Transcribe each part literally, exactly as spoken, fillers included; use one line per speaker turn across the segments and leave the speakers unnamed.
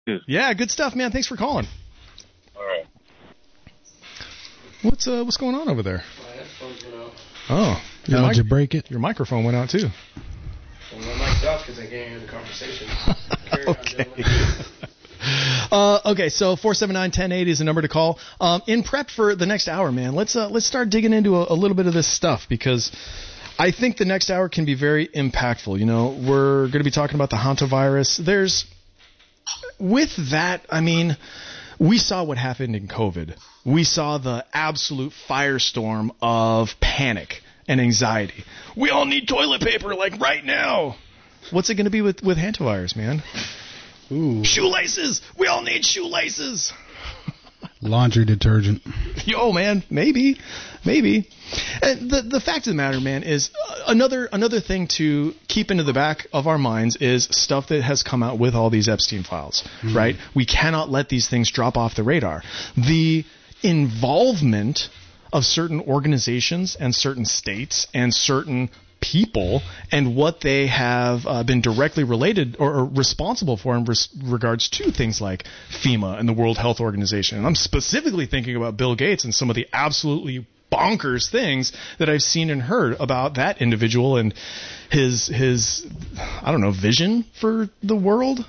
you?
Yeah, good stuff, man. Thanks for calling.
All right.
What's uh what's going on over there?
My headphones went out.
Oh,
How did you break it?
Your microphone went out too.
Well, my mic's off because I can't hear the conversation. Carry on,
Okay.
gentlemen.
Uh, okay, so four seven nine, one oh eight is the number to call. Um, in prep for the next hour, man, let's uh, let's start digging into a, a little bit of this stuff because I think the next hour can be very impactful. You know, we're going to be talking about the hantavirus. There's with that, I mean, we saw what happened in COVID. We saw the absolute firestorm of panic and anxiety. We all need toilet paper, like right now. What's it going to be with with hantavirus, man?
Ooh.
Shoelaces! We all need shoelaces!
Laundry detergent.
Yo, man, maybe. Maybe. And the the fact of the matter, man, is uh, another another thing to keep into the back of our minds is stuff that has come out with all these Epstein files, mm. right? We cannot let these things drop off the radar. The involvement of certain organizations and certain states and certain people and what they have uh, been directly related or, or responsible for in res- regards to things like FEMA and the World Health Organization. And I'm specifically thinking about Bill Gates and some of the absolutely bonkers things that I've seen and heard about that individual and his, his I don't know, vision for the world.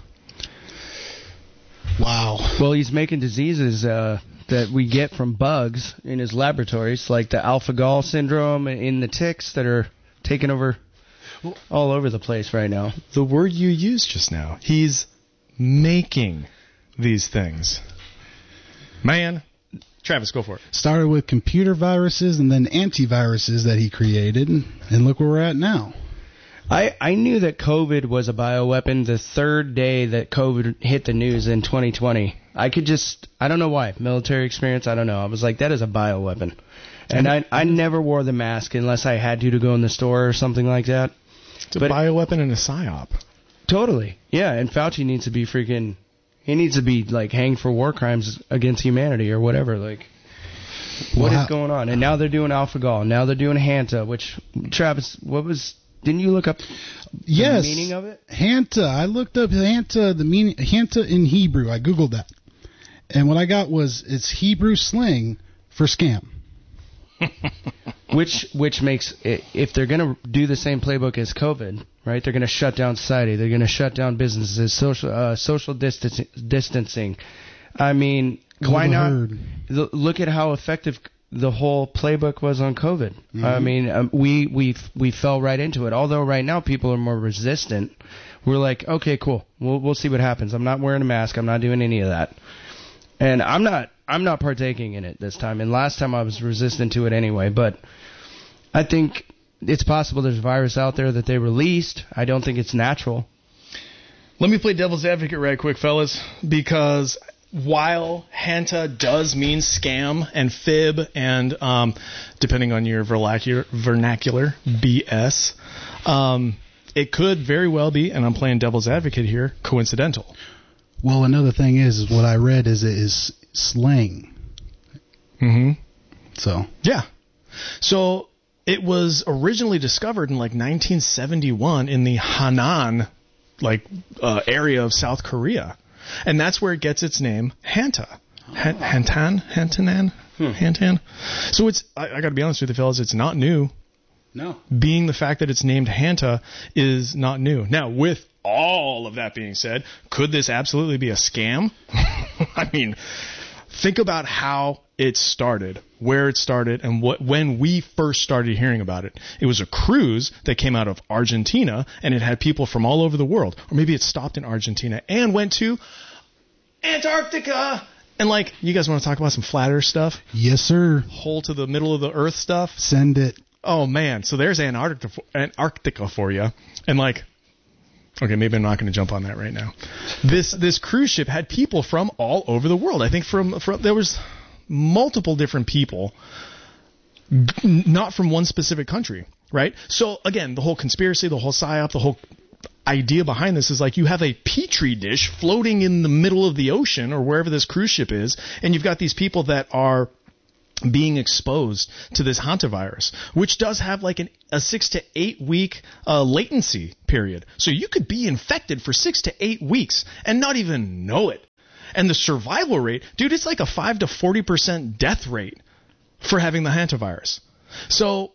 Wow.
Well, he's making diseases uh, that we get from bugs in his laboratories, like the alpha-gal syndrome in the ticks that are taking over all over the place right now.
The word you used just now. He's making these things. Man. Travis, go for it.
Started with computer viruses and then antiviruses that he created, and look where we're at now.
I, I knew that COVID was a bioweapon the third day that COVID hit the news in twenty twenty. I could just, I don't know why, military experience, I don't know. I was like, that is a bioweapon. And I I never wore the mask unless I had to to go in the store or something like that.
It's a
but
bioweapon and a psyop.
Totally. Yeah, and Fauci needs to be freaking, he needs to be, like, hanged for war crimes against humanity or whatever. Like, what
wow.
is going on? And now they're doing alpha-gal. Now they're doing Hanta, which, Travis, what was, didn't you look up the
yes.
meaning of it?
Hanta. I looked up Hanta, the meaning, Hanta in Hebrew. I Googled that. And what I got was, it's Hebrew slang for scam.
which which makes, if they're going to do the same playbook as COVID, right, they're going to shut down society, they're going to shut down businesses, social uh, social distancing, distancing. I mean,
Global
why not
herd.
Look at how effective the whole playbook was on COVID.
Mm-hmm.
I mean, um, we, we, we fell right into it. Although right now people are more resistant, we're like, okay, cool, we'll, we'll see what happens. I'm not wearing a mask, I'm not doing any of that. And I'm not I'm not partaking in it this time. And last time I was resistant to it anyway. But I think it's possible there's a virus out there that they released. I don't think it's natural.
Let me play devil's advocate right quick, fellas, because while Hanta does mean scam and fib and, um, depending on your vernacular, vernacular B S, um, it could very well be, and I'm playing devil's advocate here, coincidental.
Well, another thing is, is what I read is it is slang.
Mm-hmm.
So.
Yeah. So it was originally discovered in like nineteen seventy-one in the Hanan like uh, area of South Korea. And that's where it gets its name, Hanta. Han- Hantan? Hantanan? Hmm. Hantan? So it's, I, I got to be honest with you, fellas, it's not new.
No.
Being the fact that it's named Hanta is not new. Now, with all of that being said, could this absolutely be a scam? I mean, think about how it started, where it started, and what when we first started hearing about it. It was a cruise that came out of Argentina, and it had people from all over the world. Or maybe it stopped in Argentina and went to Antarctica. And, like, you guys want to talk about some flat earth stuff?
Yes, sir.
Hole to the middle of the earth stuff?
Send it.
Oh, man. So there's Antarctica for, Antarctica for you. And, like, okay, maybe I'm not going to jump on that right now. This this cruise ship had people from all over the world. I think from, from there was multiple different people, not from one specific country, right? So, again, the whole conspiracy, the whole psyop, the whole idea behind this is like you have a petri dish floating in the middle of the ocean or wherever this cruise ship is, and you've got these people that are being exposed to this hantavirus, which does have like an, a six to eight week uh, latency period. So you could be infected for six to eight weeks and not even know it. And the survival rate, dude, it's like a five to forty percent death rate for having the hantavirus. So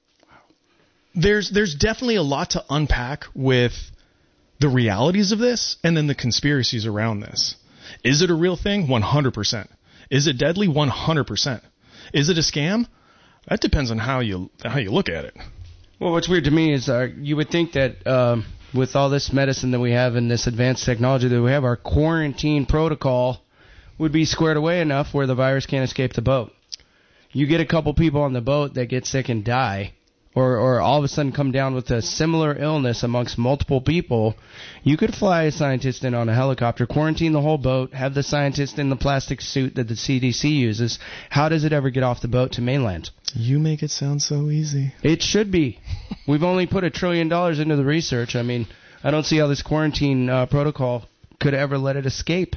there's there's definitely a lot to unpack with the realities of this and then the conspiracies around this. Is it a real thing? one hundred percent. Is it deadly? one hundred percent. Is it a scam? That depends on how you how you look at it.
Well, what's weird to me is uh, you would think that um, with all this medicine that we have and this advanced technology that we have, our quarantine protocol would be squared away enough where the virus can't escape the boat. You get a couple people on the boat that get sick and die, or, or all of a sudden come down with a similar illness amongst multiple people, you could fly a scientist in on a helicopter, quarantine the whole boat, have the scientist in the plastic suit that the C D C uses. How does it ever get off the boat to mainland?
You make it sound so easy.
It should be. We've only put a trillion dollars into the research. I mean, I don't see how this quarantine uh, protocol could ever let it escape.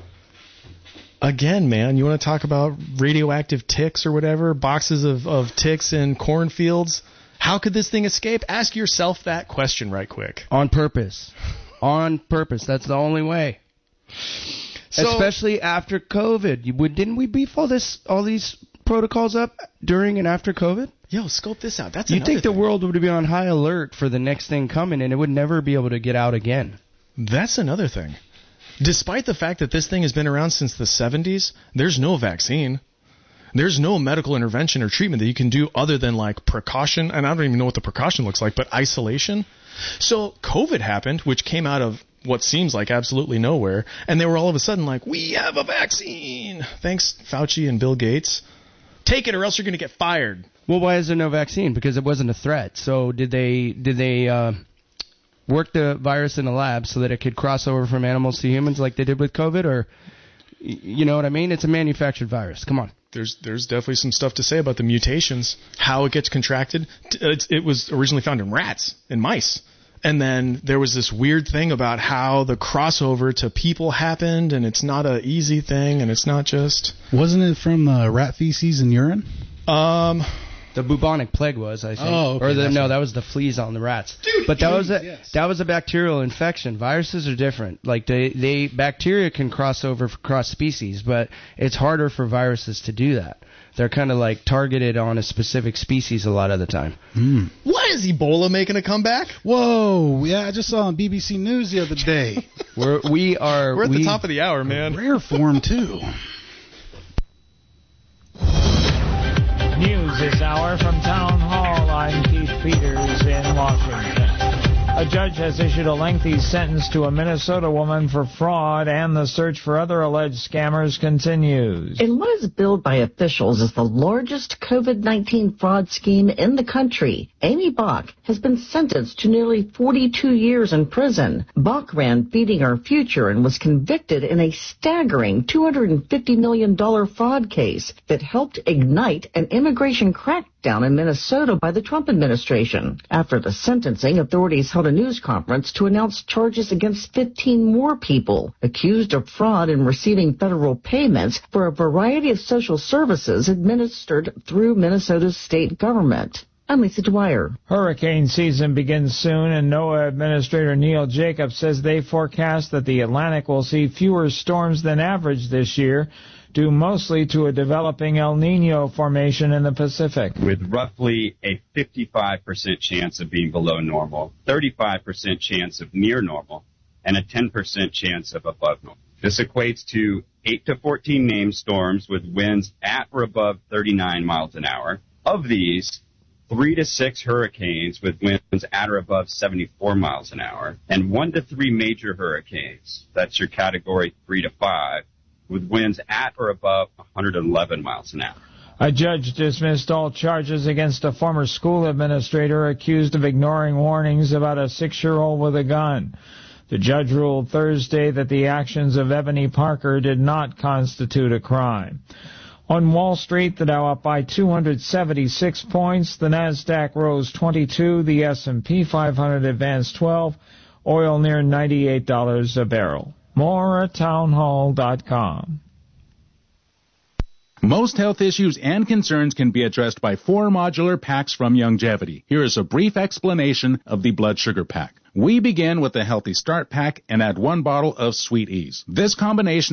Again, man, you want to talk about radioactive ticks or whatever, boxes of, of ticks in cornfields? How could this thing escape? Ask yourself that question right quick.
On purpose. On purpose. That's the only way. So, especially after COVID. You, didn't we beef all this, all these protocols up during and after COVID?
Yo, scope this out. That's
you
another
think the
thing.
world would be on high alert for the next thing coming, and it would never be able to get out again.
That's another thing. Despite the fact that this thing has been around since the seventies, there's no vaccine. There's no medical intervention or treatment that you can do other than like precaution, and I don't even know what the precaution looks like, but isolation. So COVID happened, which came out of what seems like absolutely nowhere, and they were all of a sudden like, we have a vaccine. Thanks, Fauci and Bill Gates. Take it or else you're going to get fired.
Well, why is there no vaccine? Because it wasn't a threat. So did they did they uh, work the virus in a lab so that it could cross over from animals to humans like they did with COVID? Or, you know what I mean? It's a manufactured virus. Come on.
There's there's definitely some stuff to say about the mutations, how it gets contracted. It's, it was originally found in rats and mice. And then there was this weird thing about how the crossover to people happened, and it's not an easy thing, and it's not just...
Wasn't it from uh, rat feces and urine?
Um...
The bubonic plague was, I think.
Oh, okay,
or the, no,
right.
that was the fleas on the rats.
Dude,
but that
dude,
was a
yes.
that was a bacterial infection. Viruses are different. Like they, they bacteria can cross over across species, but it's harder for viruses to do that. They're kind of like targeted on a specific species a lot of the time.
Mm.
What is Ebola making a comeback?
Whoa! Yeah, I just saw on B B C News the other day.
We're we are
We're at
we,
the top of the hour, man.
Rare form too.
News this hour from Town Hall. I'm Keith Peters in Washington. A judge has issued a lengthy sentence to a Minnesota woman for fraud, and the search for other alleged scammers continues.
In what is billed by officials as the largest COVID nineteen fraud scheme in the country, Amy Bach has been sentenced to nearly forty-two years in prison. Bach ran Feeding Our Future and was convicted in a staggering two hundred fifty million dollars fraud case that helped ignite an immigration crackdown in Minnesota by the Trump administration. After the sentencing, authorities held a news conference to announce charges against fifteen more people accused of fraud in receiving federal payments for a variety of social services administered through Minnesota's state government. I'm Lisa Dwyer.
Hurricane season begins soon, and NOAA Administrator Neil Jacobs says they forecast that the Atlantic will see fewer storms than average this year, due mostly to a developing El Nino formation in the Pacific.
With roughly a fifty-five percent chance of being below normal, thirty-five percent chance of near normal, and a ten percent chance of above normal. This equates to eight to fourteen named storms with winds at or above thirty-nine miles an hour. Of these, three to six hurricanes with winds at or above seventy-four miles an hour, and one to three major hurricanes, that's your category three to five, with winds at or above one hundred eleven miles an hour.
A judge dismissed all charges against a former school administrator accused of ignoring warnings about a six-year-old with a gun. The judge ruled Thursday that the actions of Ebony Parker did not constitute a crime. On Wall Street, the Dow up by two hundred seventy-six points, the Nasdaq rose twenty-two, the S and P five hundred advanced twelve, oil near ninety-eight dollars a barrel. More at townhall dot com.
Most health issues and concerns can be addressed by four modular packs from Youngevity. Here is a brief explanation of the blood sugar pack. We begin with the Healthy Start pack and add one bottle of Sweet Ease. This combination